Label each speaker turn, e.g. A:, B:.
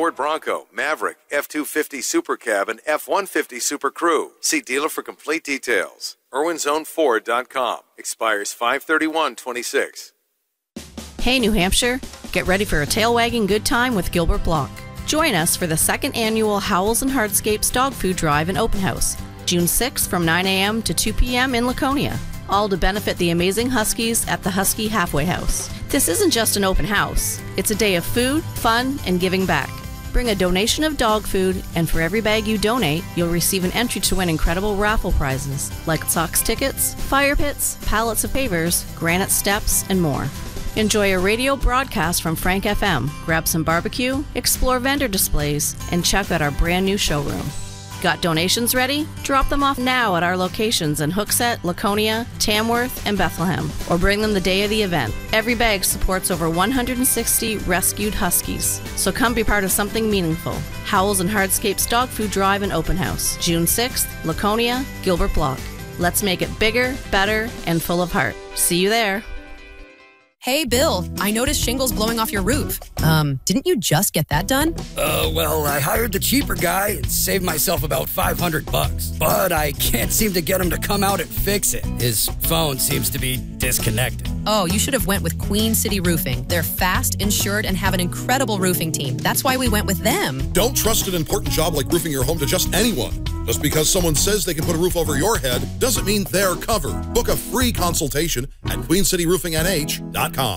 A: Ford Bronco, Maverick, F-250 Super Cab, and F-150 Super Crew. See dealer for complete details. IrwinZoneFord.com. Expires 5/31/26.
B: Hey, New Hampshire, get ready for a tail-wagging good time with Gilbert Block. Join us for the second annual Howls and Hardscapes Dog Food Drive and Open House, June 6th from 9 a.m. to 2 p.m. in Laconia, all to benefit the amazing Huskies at the Husky Halfway House. This isn't just an open house. It's a day of food, fun, and giving back. Bring a donation of dog food, and for every bag you donate, you'll receive an entry to win incredible raffle prizes like Sox tickets, fire pits, pallets of pavers, granite steps, and more. Enjoy a radio broadcast from Frank FM, grab some barbecue, explore vendor displays, and check out our brand new showroom. Got donations ready? Drop them off now at our locations in Hooksett, Laconia, Tamworth, and Bethlehem, or bring them the day of the event. Every bag supports over 160 rescued Huskies, so come be part of something meaningful. Howls and Hardscapes Dog Food Drive and Open House, June 6th, Laconia, Gilbert Block. Let's make it bigger, better, and full of heart. See you there.
C: Hey, Bill, I noticed shingles blowing off your roof. Didn't you just get that done?
D: Well, I hired the cheaper guy and saved myself about $500. But I can't seem to get him to come out and fix it. His phone seems to be disconnected.
C: Oh, you should have went with Queen City Roofing. They're fast, insured, and have an incredible roofing team. That's why we went with them.
E: Don't trust an important job like roofing your home to just anyone. Just because someone says they can put a roof over your head doesn't mean they're covered. Book a free consultation at QueenCityRoofingNH.com.